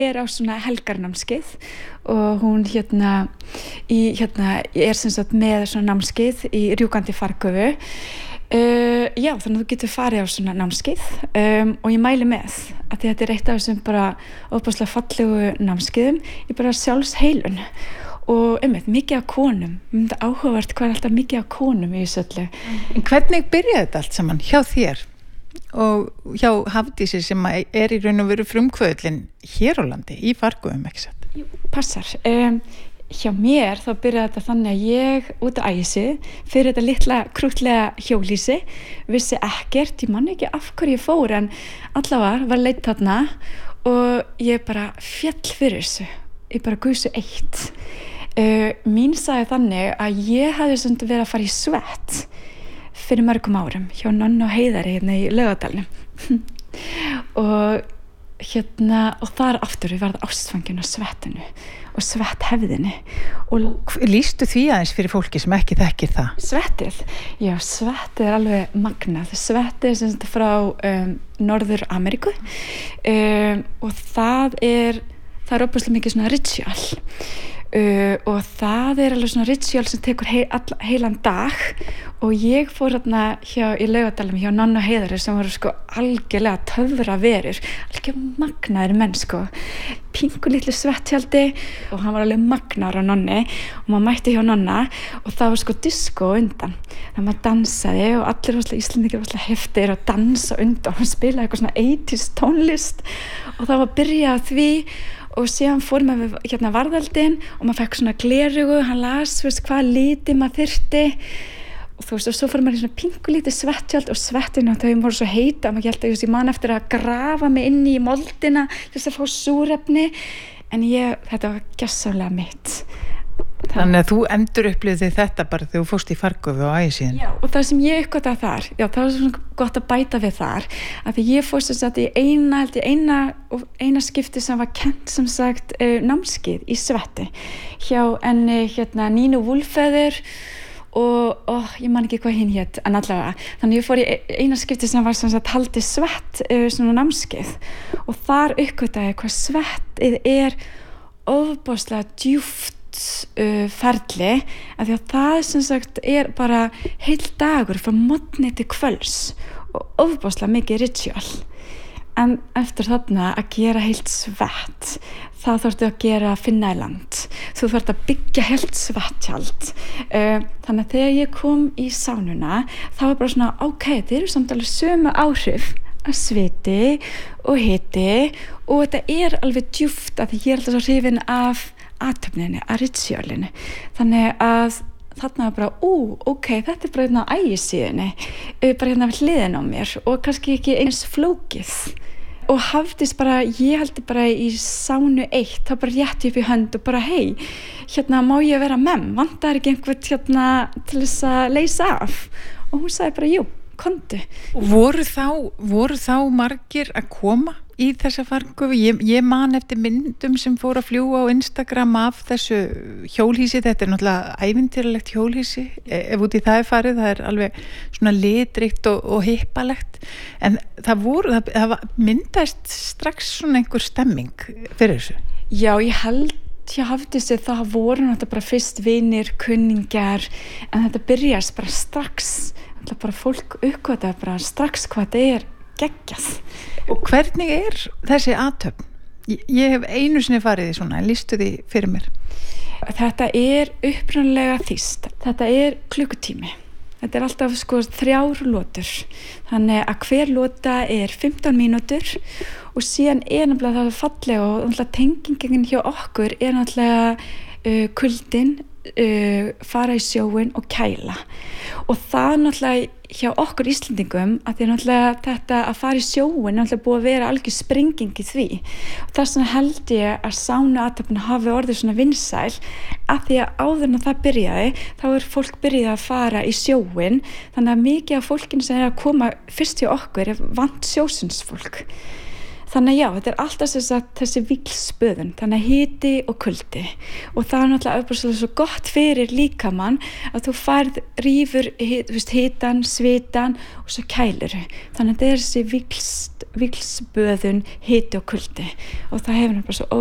á svona helgarnámskeið og hún er sem sagt með svona námskeið í rjúkandi fargöfu. Já, þannig að þú getur farið á svona námskeið og ég mæli með að þetta er eitt af þessum bara ofboðslega fallegu námskeiðum í bara sjálfsheilun og mikið af konum. Þetta er áhugavert hvað er alltaf mikið af konum í þessu öllu. En hvernig byrjaði þetta allt saman hjá þér og hjá Hafdísi sem er í raun og veru frumkvöðlin hér á landi í fargöfum, ekki satt? Jú, passar. Hjá mér þá byrjaði þetta þannig að ég út að æsi fyrir þetta litla krúttlega hjólhýsi, vissi ekkert, ég man ekki af hverju ég fór en allavega var leitt þarna og ég bara féll fyrir þessu, ég bara gusu eitt. Mín sagði þannig að ég hafði svona verið að fara í svett fyrir mörgum árum hjá Nonnu og Heiðari hérna í Laugardalnum og þar aftur við varð ástfangin á svettinu og svetthefðinni og lýstu því aðeins fyrir fólki sem ekki þekkir það? Svettið? Já, svettið er alveg magnað. Svettið er sem sagt frá Norður Ameríku og það er óbúslega mikið svona ritual og það er alveg svona ritual sem tekur heilan dag og ég fór hérna í Laugardalnum hjá Nonnu og Heiðari sem voru sko algjörlega töfraverur, algjörlega magnaðir menn sko, pingu litlu svettjaldi og hann var alveg magnaður á Nonni og maður mætti hjá Nonna og það var sko disko undan, þannig að maður dansaði og allir var Íslendingar var heftir að dansa undan og spilaði eitthvað svona 80s tónlist og það var byrjað því og síðan fór maður varðaldin og maður fekk svona glerugu, hann las hvað liti maður þyrfti og og svo fór maður í svona pingulítið svettjald og svettinu þau voru svo heita að maður held að ég man eftir að grafa mig inn í moldina til þess að fá súrefni en þetta var gjörsamlega mitt. Þannig að þú endurupplifði þetta bara þegar þú fórst í fargöfu á ægisíðan. Já, og það sem ég uppgötaði þar, já, það var svona gott að bæta við þar, að því ég fórst þess að í eina skipti sem var kennt sem sagt námskeið í svetti hjá enni Nínu Wulfeður og ég man ekki hvað hinn hét en allavega, þannig ég fór í eina skipti sem var sem sagt haldið svett svona námskeið og þar uppgötaði hvað svettið er ofboðslega djúpt ferli af því að það sem sagt er bara heill dagur frá morgni til kvölds og ofboðslega mikið ritual en eftir þarna að gera heilt svett þá þarftu að finna í land þú þarft að byggja heilt svettjald þannig að þegar ég kom í sánuna þá var bara svona ok, þetta eru samt alveg sömu áhrif að sviti og hiti og þetta er alveg djúpt að því ég er alltaf svo hrifin af athöfninni, að ritualinu þannig að þarna var bara ok, þetta er bara hérna á ægisíðunni bara hérna við hliðin á mér og kannski ekki eins flókið og Hafdís bara, ég heldur bara í sánu 1, þá bara rétti upp í hönd og bara hei, hérna má ég vera vantar ekki einhvern hérna til þess að leysa af og hún sagði bara jú, komdu. Voru þá margir að koma í þessa fargöfu? Ég man eftir myndum sem fór að fljúga á Instagram af þessu hjólhýsi, þetta er náttúrulega ævintýralegt hjólhýsi, ef út í það er farið, það er alveg svona litríkt og hippalegt, en það myndaðist strax svona einhver stemming fyrir þessu? Já, ég held hjá Hafdísi það voru náttúrulega bara fyrst vinir, kunningjar, en þetta byrjast bara strax, bara fólk uppgötaði bara strax hvað þetta er geggjað. Og hvernig er þessi athöfn? Ég hef einu sinni farið í svona, en lýstu því fyrir mér. Þetta er upprunalega þýskt. Þetta er klukkutími. Þetta er alltaf 3 lotur. Þannig að hver lota er 15 mínútur og síðan er náttúrulega það fallega og náttúrulega tengingin hjá okkur er náttúrulega kuldin, fara í sjóin og kæla og það náttúrulega hjá okkur Íslendingum að því náttúrulega þetta að fara í sjóin náttúrulega búið að vera algjör sprenging í því og þess vegna held ég að sánuathöfnin hafi orðið svona vinsæl að því að áður en það byrjaði þá er fólk byrjað að fara í sjóin þannig að mikið af fólkinu sem er að koma fyrst hjá okkur er vant sjósundsfólk Þannig já, þetta alltaf sem sagt þessi víxlspöðun, þannig að hiti og kuldi og það náttúrulega bara svo gott fyrir líkamann að þú færð rífur hitan, svitan og svo kælir. Þannig að þetta þessi víxlspöðun, hiti og kuldi og það hefur náttúrulega svo